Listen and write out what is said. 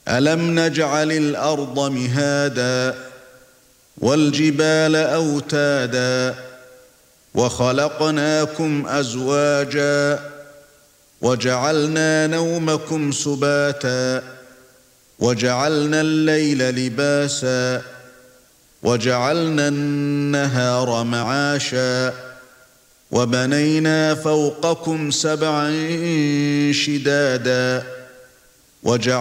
أَلَمْ نَجْعَلِ الْأَرْضَ مِهَادًا وَالْجِبَالَ أَوْتَادًا وَخَلَقْنَاكُمْ أَزْوَاجًا وَجَعَلْنَا نَوْمَكُمْ سُبَاتًا وَجَعَلْنَا اللَّيْلَ لِبَاسًا وَجَعَلْنَا النَّهَارَ مَعَاشًا وَبَنَيْنَا فَوْقَكُمْ سَبْعًا شِدَادًا